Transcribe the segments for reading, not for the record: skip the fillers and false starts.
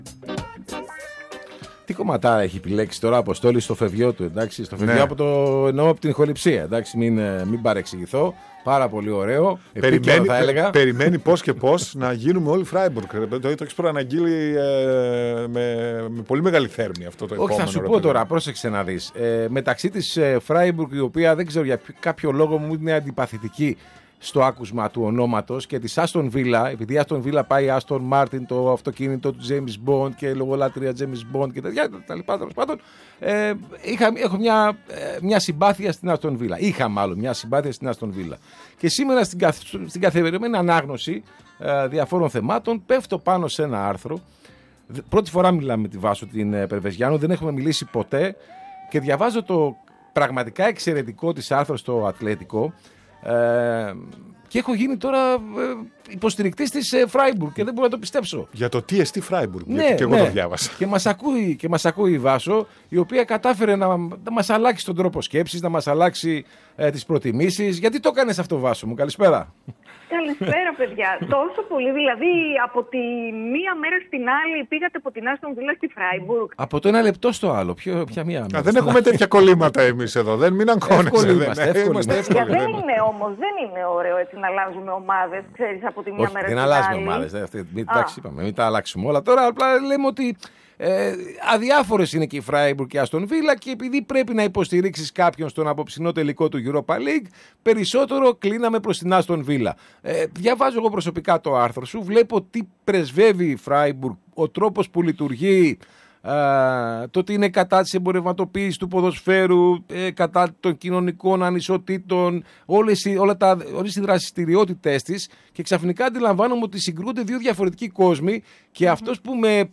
Τι κομματάρα έχει επιλέξει τώρα Αποστόλη στο φευγιό του, εντάξει, στο φευγιό από εννοώ από την ηχοληψία, εντάξει, μην παρεξηγηθώ. Πάρα πολύ ωραίο. Επίκαιρο θα έλεγα. Περιμένει πώς και πώς να γίνουμε όλοι Φράιμπουργκ. Το έχεις προαναγγείλει με πολύ μεγάλη θέρμη αυτό το επόμενο. Όχι, θα σου πω τώρα, πρόσεξε να δεις. Μεταξύ της Φράιμπουργκ, η οποία δεν ξέρω για κάποιο λόγο μου είναι αντιπαθητική στο άκουσμα του ονόματος, και της Άστον Βίλα, επειδή η Άστον Βίλα πάει Άστον Μάρτιν, το αυτοκίνητο του James Bond και λογολάτρια James Bond και τα λοιπά, τέλος πάντων, έχω μια συμπάθεια στην Άστον Βίλα. Είχα μάλλον μια συμπάθεια στην Άστον Βίλα. Και σήμερα στην καθημερινή ανάγνωση διαφόρων θεμάτων πέφτω πάνω σε ένα άρθρο. Πρώτη φορά μιλάμε με τη Βάσο την Περβεζιάνου, δεν έχουμε μιλήσει ποτέ, και διαβάζω το πραγματικά εξαιρετικό της άρθρο στο Ατλέτικο. Και έχω γίνει τώρα υποστηρικτής της Φράιμπουργκ και δεν μπορώ να το πιστέψω. Για το TST Φράιμπουργκ, ναι, γιατί και εγώ το διάβασα. Και μας ακούει η Βάσο, η οποία κατάφερε να μας αλλάξει τον τρόπο σκέψης, να μας αλλάξει τις προτιμήσεις. Γιατί το έκανες αυτό, Βάσο μου? Καλησπέρα. Καλησπέρα, παιδιά. Τόσο πολύ, δηλαδή από τη μία μέρα στην άλλη πήγατε από την Άστον Βίλα στη Φράιμπουργκ. Από το ένα λεπτό στο άλλο. Ποια μία μέρα? Δεν έχουμε τέτοια κολλήματα εμείς εδώ. Μην αγκώνεσαι. Δεν είναι όμως, δεν είναι ωραίο έτσι να αλλάζουμε ομάδες, ξέρεις, από τη μία μέρα στην άλλη. Δεν αλλάζουμε ομάδες. Εντάξει, είπαμε, μην τα αλλάξουμε όλα. Τώρα απλά λέμε ότι αδιάφορες είναι και η Φράιμπουργκ και η Άστον Βίλα, και επειδή πρέπει να υποστηρίξεις κάποιον στον απόψινό τελικό του Europa League, περισσότερο κλείναμε προς την Άστον Βίλα. Διαβάζω εγώ προσωπικά το άρθρο σου, βλέπω τι πρεσβεύει η Φράιμπουργκ, ο τρόπος που λειτουργεί, το ότι είναι κατά της εμπορευματοποίησης του ποδοσφαίρου, κατά των κοινωνικών ανισοτήτων, όλες οι δραστηριότητες της, και ξαφνικά αντιλαμβάνομαι ότι συγκρούνται δύο διαφορετικοί κόσμοι, και αυτός που με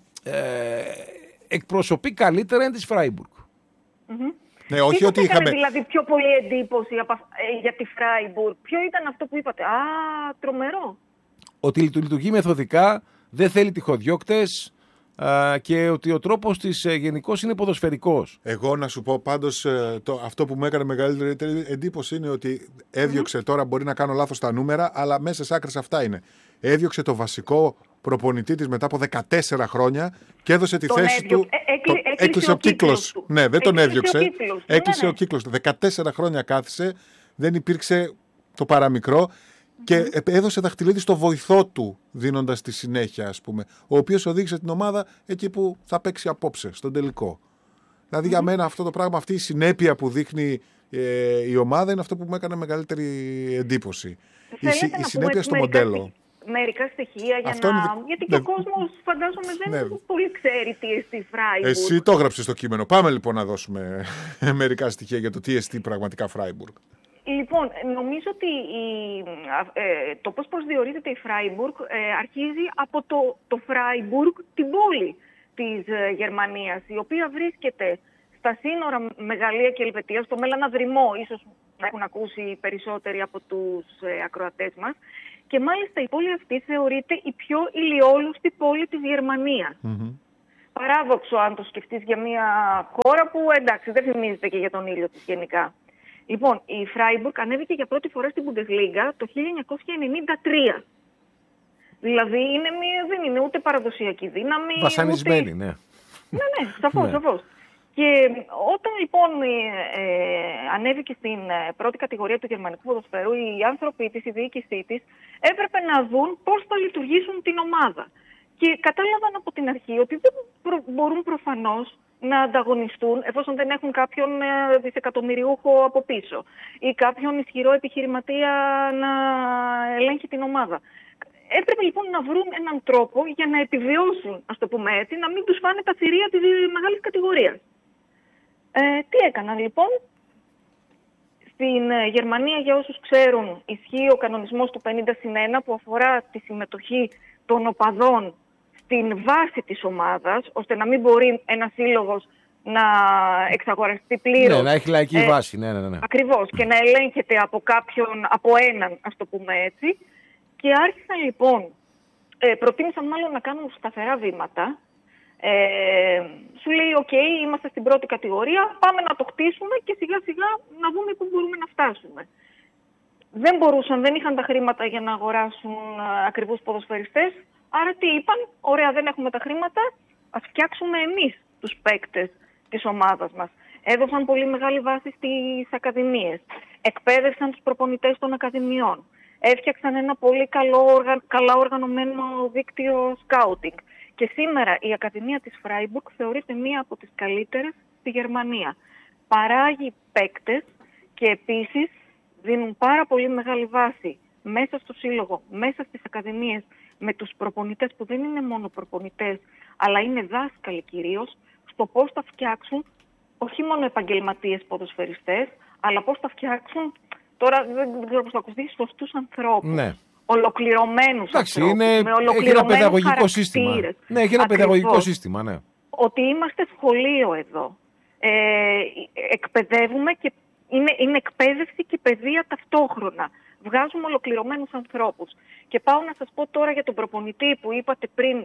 εκπροσωπεί καλύτερα είναι της Φράιμπουργκ. Ναι, όχι ότι είχαμε. Δηλαδή πιο πολύ εντύπωση για τη Φράιμπουργκ? Ποιο ήταν αυτό που είπατε? Τρομερό. Ότι λειτουργεί μεθοδικά, δεν θέλει τυχοδιώκτες, και ότι ο τρόπος της γενικώς είναι ποδοσφαιρικός. Εγώ να σου πω πάντως, αυτό που μου έκανε μεγαλύτερη εντύπωση είναι ότι έδιωξε, τώρα μπορεί να κάνω λάθος τα νούμερα, αλλά μέσα σε άκρες αυτά είναι. Έδιωξε το βασικό προπονητή της μετά από 14 χρόνια και έδωσε τη θέση του. Έκλεισε ο κύκλος. Ναι, δεν τον έδιωξε. Έκλεισε ο κύκλος. 14 χρόνια κάθισε, δεν υπήρξε το παραμικρό. Και έδωσε δαχτυλίδι στο βοηθό του, δίνοντας τη συνέχεια, ας πούμε, ο οποίος οδήγησε την ομάδα εκεί που θα παίξει απόψε, στον τελικό. Δηλαδή για μένα αυτό το πράγμα, αυτή η συνέπεια που δείχνει η ομάδα είναι αυτό που μου έκανε μεγαλύτερη εντύπωση. Η συνέπεια στο μοντέλο. Μερικά στοιχεία γιατί και ο κόσμος φαντάζομαι δεν πολύ ξέρει τι εστί Φράιμπουργκ. Εσύ το έγραψες στο κείμενο. Πάμε λοιπόν να δώσουμε μερικά στοιχεία για το τι εστί πραγματικά Φράιμπουργκ. Λοιπόν, νομίζω ότι το πώς προσδιορίζεται η Φράιμπουργκ αρχίζει από το Φράιμπουργκ, την πόλη της Γερμανίας, η οποία βρίσκεται στα σύνορα με Γαλλία και Ελβετία, στο Μέλανα Δρυμό, ίσως να έχουν ακούσει περισσότεροι από τους ακροατές μας. Και μάλιστα η πόλη αυτή θεωρείται η πιο ηλιόλουστη πόλη της Γερμανίας. Παράδοξο αν το σκεφτείς για μια χώρα που εντάξει δεν φημίζεται και για τον ήλιο της γενικά. Λοιπόν, η Φράιμπουργκ ανέβηκε για πρώτη φορά στην Bundesliga το 1993. Δηλαδή δεν είναι ούτε παραδοσιακή δύναμη. Βασανισμένη, ναι. Ναι, σαφώς. Και όταν λοιπόν ανέβηκε στην πρώτη κατηγορία του γερμανικού ποδοσφαίρου, οι άνθρωποι της, η διοίκησή της, έπρεπε να δουν πώς θα λειτουργήσουν την ομάδα. Και κατάλαβαν από την αρχή ότι δεν μπορούν προφανώς να ανταγωνιστούν εφόσον δεν έχουν κάποιον δισεκατομμυριούχο από πίσω ή κάποιον ισχυρό επιχειρηματία να ελέγχει την ομάδα. Έπρεπε λοιπόν να βρουν έναν τρόπο για να επιβιώσουν, ας το πούμε έτσι, να μην τους φάνε τα θηρία της μεγάλης κατηγορίας. Τι έκαναν λοιπόν? Στην Γερμανία, για όσους ξέρουν, ισχύει ο κανονισμός του 50/1 που αφορά τη συμμετοχή των οπαδών στην βάση της ομάδας, ώστε να μην μπορεί ένας σύλλογος να εξαγοραστεί πλήρως. Ναι, να έχει λαϊκή βάση. Ναι. Ακριβώς. Και να ελέγχεται από έναν, ας το πούμε έτσι. Και άρχισαν λοιπόν, προτίμησαν μάλλον να κάνουν σταθερά βήματα. Σου λέει, είμαστε στην πρώτη κατηγορία, πάμε να το χτίσουμε και σιγά σιγά να δούμε πού μπορούμε να φτάσουμε. Δεν είχαν τα χρήματα για να αγοράσουν ακριβούς ποδοσφαιριστές. Άρα τι είπαν? Ωραία, δεν έχουμε τα χρήματα, ας φτιάξουμε εμείς τους παίκτες της ομάδας μας. Έδωσαν πολύ μεγάλη βάση στις ακαδημίες. Εκπαίδευσαν τους προπονητές των ακαδημιών. Έφτιαξαν ένα πολύ καλά οργανωμένο δίκτυο σκάουτινγκ. Και σήμερα η Ακαδημία της Φράιμπουργκ θεωρείται μία από τις καλύτερες στη Γερμανία. Παράγει παίκτες και επίσης δίνουν πάρα πολύ μεγάλη βάση μέσα στο σύλλογο, μέσα στις ακαδημίες, με τους προπονητές που δεν είναι μόνο προπονητές, αλλά είναι δάσκαλοι κυρίως, στο πώς θα φτιάξουν όχι μόνο επαγγελματίες ποδοσφαιριστές, αλλά πώς θα φτιάξουν, τώρα δεν ξέρω πώς θα ακουστεί, σωστούς ανθρώπους. Ναι. Ολοκληρωμένους ανθρώπους, με έχει ένα παιδαγωγικό σύστημα. Ναι, έχει ένα παιδαγωγικό σύστημα, ναι. Ότι είμαστε σχολείο εδώ. Εκπαιδεύουμε και είναι εκπαίδευση και παιδεία ταυτόχρονα. Βγάζουμε ολοκληρωμένους ανθρώπους. Και πάω να σας πω τώρα για τον προπονητή που είπατε πριν,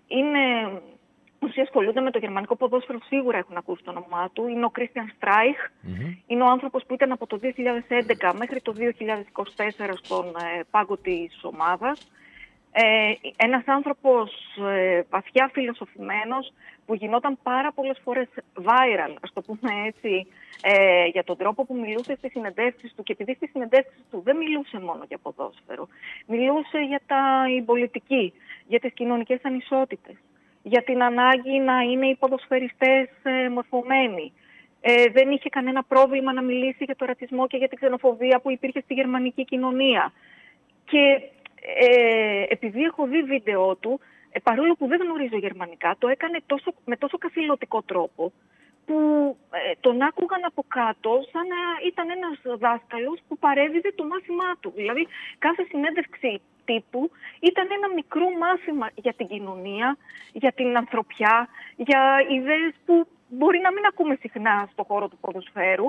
όσοι ασχολούνται με το γερμανικό ποδόσφαιρο σίγουρα έχουν ακούσει το όνομά του. Είναι ο Κρίστιαν Στράιχ. Είναι ο άνθρωπος που ήταν από το 2011 μέχρι το 2024 στον πάγκο της ομάδας. Ένας άνθρωπος βαθιά φιλοσοφημένος που γινόταν πάρα πολλές φορές viral, ας το πούμε έτσι, για τον τρόπο που μιλούσε στις συνεντεύξεις του. Και επειδή στις συνεντεύξεις του δεν μιλούσε μόνο για ποδόσφαιρο, μιλούσε για την πολιτική, για τις κοινωνικές ανισότητες, για την ανάγκη να είναι οι ποδοσφαιριστές μορφωμένοι. Δεν είχε κανένα πρόβλημα να μιλήσει για το ρατσισμό και για την ξενοφοβία που υπήρχε στη γερμανική κοινωνία. Και επειδή έχω δει βίντεο του, παρόλο που δεν γνωρίζω γερμανικά, το έκανε με τόσο καθηλωτικό τρόπο, που τον άκουγαν από κάτω σαν να ήταν ένας δάσκαλος που παρέδιδε το μάθημά του. Δηλαδή κάθε συνέντευξη τύπου ήταν ένα μικρό μάθημα για την κοινωνία, για την ανθρωπιά, για ιδέες που μπορεί να μην ακούμε συχνά στον χώρο του ποδοσφαίρου.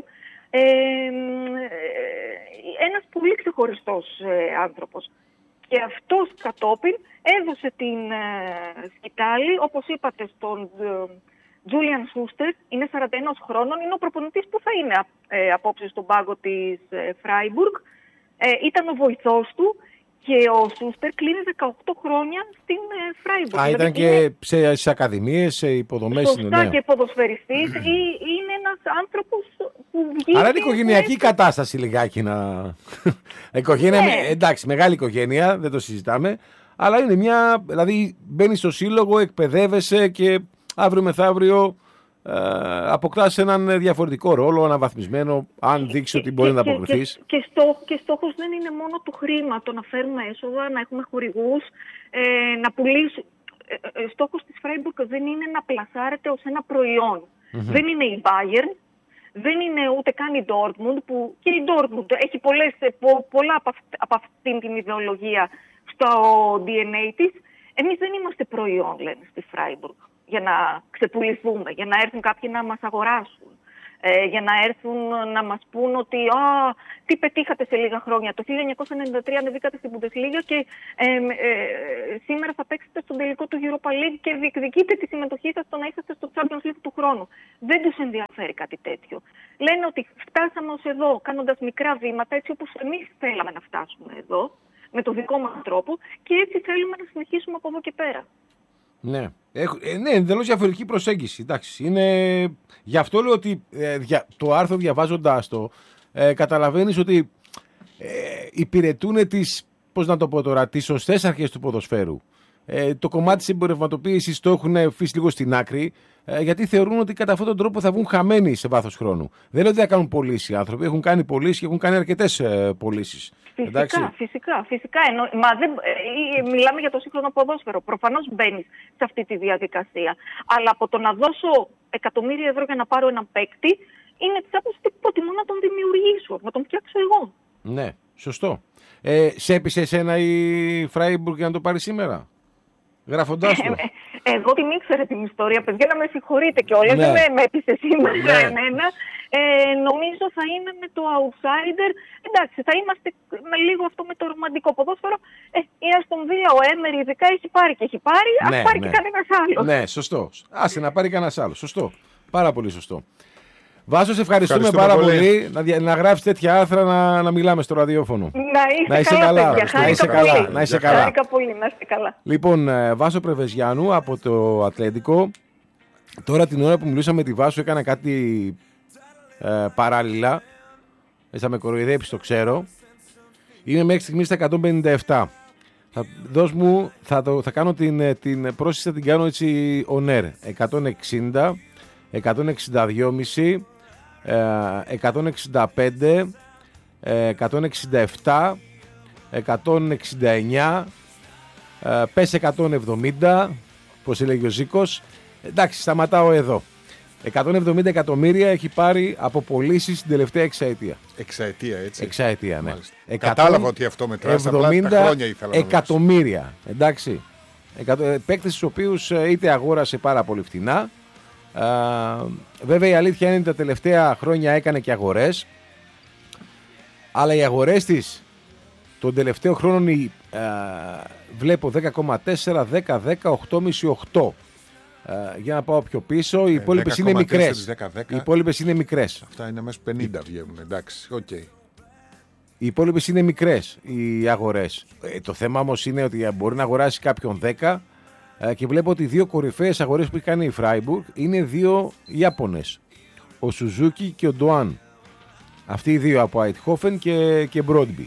Ένας πολύ ξεχωριστός άνθρωπος. Και αυτός κατόπιν έδωσε την σκητάλη, όπως είπατε, στον Τζούλιαν Σούστερ, είναι 41 χρόνων, είναι ο προπονητής που θα είναι απόψε στον πάγκο της Φράιμπουργκ. Ήταν ο βοηθός του και ο Σούστερ κλείνει 18 χρόνια στην Φράιμπουργκ. Ήταν και σε ακαδημίες, σε υποδομές. Σωστά, και ποδοσφαιριστής. Είναι ένας άνθρωπος που βγήκε... Άρα είναι οικογενειακή κατάσταση λιγάκι να... Οικογένεια, εντάξει, μεγάλη οικογένεια, δεν το συζητάμε. Αλλά είναι μια... Δηλαδή μπαίνεις στο σύλλογο, εκπαιδεύεσαι και αύριο μεθαύριο αποκτάς έναν διαφορετικό ρόλο, αναβαθμισμένο, αν δείξει ότι μπορεί να αποκριθείς. Και στόχος δεν είναι μόνο το χρήμα, το να φέρουμε έσοδα, να έχουμε χορηγούς, να πουλήσουμε. Στόχος της Freiburg δεν είναι να πλασάρεται ως ένα προϊόν. Δεν είναι η Bayern, δεν είναι ούτε καν η Dortmund, που και η Dortmund έχει πολλά από αυτήν την ιδεολογία στο DNA της. Εμείς δεν είμαστε προϊόν, λένε στη Freiburg, για να ξεπουληθούμε, για να έρθουν κάποιοι να μας αγοράσουν, για να έρθουν να μας πούν ότι τι πετύχατε σε λίγα χρόνια. Το 1993 ανεβήκατε στην Bundesliga και σήμερα θα παίξετε στον τελικό του Europa League και διεκδικείτε τη συμμετοχή σας στο να είσαστε στο Champions League του χρόνου. Δεν τους ενδιαφέρει κάτι τέτοιο. Λένε ότι φτάσαμε ως εδώ κάνοντας μικρά βήματα, έτσι όπως εμείς θέλαμε να φτάσουμε εδώ, με το δικό μας τρόπο, και έτσι θέλουμε να συνεχίσουμε από εδώ και πέρα. Ναι, ναι, εντελώς διαφορετική προσέγγιση. Εντάξει, γι' αυτό λέω ότι το άρθρο διαβάζοντάς το καταλαβαίνεις ότι υπηρετούν τις σωστές αρχές του ποδοσφαίρου. Το κομμάτι της εμπορευματοποίησης το έχουν αφήσει λίγο στην άκρη, γιατί θεωρούν ότι κατά αυτόν τον τρόπο θα βγουν χαμένοι σε βάθος χρόνου. Δεν λέω ότι θα κάνουν πωλήσεις οι άνθρωποι, έχουν κάνει πωλήσεις και έχουν κάνει αρκετές πωλήσεις. Φυσικά. Μιλάμε για το σύγχρονο ποδόσφαιρο. Προφανώς μπαίνεις σε αυτή τη διαδικασία. Αλλά από το να δώσω εκατομμύρια ευρώ για να πάρω έναν παίκτη, είναι της άποψης ότι προτιμώ να τον δημιουργήσω, να τον φτιάξω εγώ. Ναι, σωστό. Σε έπεισε εσένα η Freiburg για να το πάρει σήμερα, γράφοντάς το? Εγώ την ήξερα την ιστορία, παιδιά, να με συγχωρείτε κιόλας, δεν με έπεισε σήμερα εμένα. Νομίζω θα είναι με το outsider. Εντάξει, θα είμαστε με λίγο αυτό με το ρομαντικό ποδόσφαιρο. Η Aston Villa, ο Έμερι ειδικά έχει πάρει και έχει πάρει, ας πάρει και κανένας άλλος. Ναι, σωστό. Άσε να πάρει κανένας άλλος. Σωστό. Πάρα πολύ σωστό. Βάσο, σε ευχαριστούμε πάρα πολύ. Να γράψεις τέτοια άρθρα να μιλάμε στο ραδιόφωνο. Να είστε καλά. Να είσαι καλά. Να είστε καλά. Λοιπόν, Βάσο Πρεβεζιάνου από το Ατλέντικο. Τώρα την ώρα που μιλούσα με τη Βάσο έκανα κάτι παράλληλα. Θα με κοροϊδέψει, το ξέρω. Είναι μέχρι στιγμής στα 157. Θα κάνω την πρόσθεση, θα την κάνω έτσι on air. 160, 162,5, 165, 167, 169, πες 170, πώς έλεγε ο Ζήκος. Εντάξει, σταματάω εδώ. 170 εκατομμύρια έχει πάρει από πωλήσεις την τελευταία εξαετία. Εξαετία, έτσι. Εξαετία, ναι. Κατάλαβα ότι αυτό μετράει. 70 εκατομμύρια. Εντάξει. Παίκτες τους οποίους είτε αγόρασε πάρα πολύ φτηνά. Βέβαια η αλήθεια είναι ότι τα τελευταία χρόνια έκανε και αγορές. Αλλά οι αγορές της τον τελευταίο χρόνο βλέπω 10,4, 10, 10, 8,5, 8. Για να πάω πιο πίσω, οι υπόλοιπες είναι μικρές. 10. Οι υπόλοιπες είναι μικρές. Αυτά είναι μέσα 50 βγαίνουν, εντάξει, οκ. Οι υπόλοιπες είναι μικρές οι αγορές. Το θέμα όμως είναι ότι μπορεί να αγοράσει κάποιον 10 και βλέπω ότι οι δύο κορυφαίες αγορές που έχει κάνει η Φράιμπουργκ είναι δύο Ιάπωνες. Ο Σουζούκι και ο Ντοάν. Αυτοί οι δύο από Αιτχόφεν και Μπρόντμπι.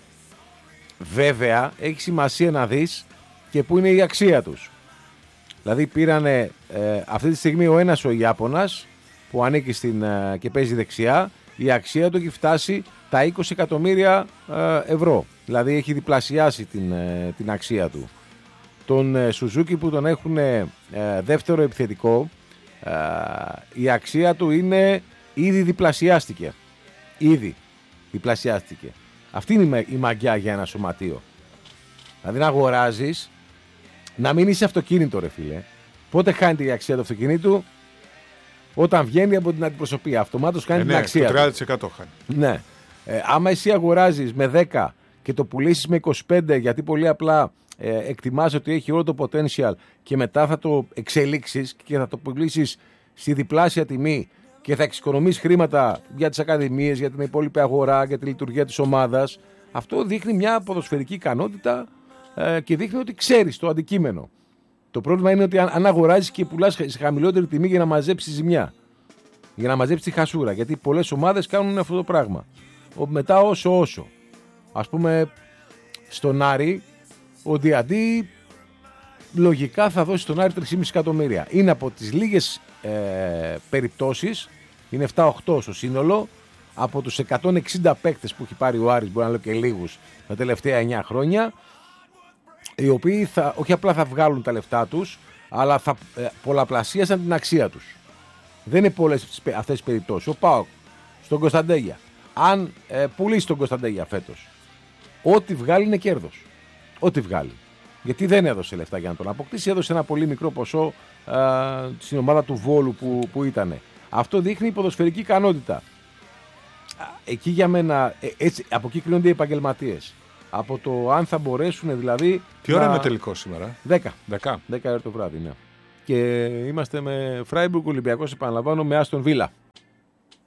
Βέβαια έχει σημασία να δεις και πού είναι η αξία τους. Δηλαδή πήρανε αυτή τη στιγμή ο ένας ο Ιάπωνας που ανήκει και παίζει δεξιά, η αξία του έχει φτάσει τα 20 εκατομμύρια ευρώ. Δηλαδή έχει διπλασιάσει την αξία του. Τον Σουζούκι που τον έχουν δεύτερο επιθετικό, η αξία του είναι ήδη διπλασιάστηκε. Ήδη διπλασιάστηκε. Αυτή είναι η μαγιά για ένα σωματείο. Δηλαδή να αγοράζεις, να μην είσαι αυτοκίνητο, ρε φίλε. Πότε χάνεται η αξία του αυτοκινήτου? Όταν βγαίνει από την αντιπροσωπεία. Αυτομάτως χάνει την αξία. Το 30% χάνει. Ναι. Άμα εσύ αγοράζεις με 10 και το πουλήσεις με 25, γιατί πολύ απλά εκτιμάς ότι έχει όλο το potential και μετά θα το εξελίξεις και θα το πουλήσεις στη διπλάσια τιμή και θα εξοικονομείς χρήματα για τις ακαδημίες, για την υπόλοιπη αγορά, για τη λειτουργία της ομάδας, αυτό δείχνει μια ποδοσφαιρική ικανότητα και δείχνει ότι ξέρεις το αντικείμενο. Το πρόβλημα είναι ότι αν αγοράζεις και πουλάς σε χαμηλότερη τιμή για να μαζέψεις ζημιά, για να μαζέψεις τη χασούρα, γιατί πολλές ομάδες κάνουν αυτό το πράγμα. Μετά όσο. Ας πούμε στον Άρη, ο Διαντή λογικά θα δώσει στον Άρη 3,5 εκατομμύρια. Είναι από τις λίγες περιπτώσεις, είναι 7-8 στο σύνολο, από τους 160 παίκτες που έχει πάρει ο Άρης, μπορεί να λέω και λίγους, τα τελευταία 9 χρόνια, οι οποίοι όχι απλά θα βγάλουν τα λεφτά τους, αλλά θα πολλαπλασίασαν την αξία τους. Δεν είναι πολλές αυτές τις περιπτώσεις. Ο ΠΑΟΚ στον Κωνσταντέγια, αν πουλήσει τον Κωνσταντέγια φέτος, ό,τι βγάλει είναι κέρδος. Ό,τι βγάλει. Γιατί δεν έδωσε λεφτά για να τον αποκτήσει, έδωσε ένα πολύ μικρό ποσό στην ομάδα του Βόλου που ήταν. Αυτό δείχνει ποδοσφαιρική ικανότητα. Εκεί για μένα, έτσι, από εκεί κλείνονται οι επαγγελματίες. Από το αν θα μπορέσουν δηλαδή. Τι ώρα είναι τελικό σήμερα? 10 ώρα το βράδυ, ναι. Και είμαστε με Φράιμπουργκ, Ολυμπιακός, επαναλαμβάνω, με Άστον Βίλα.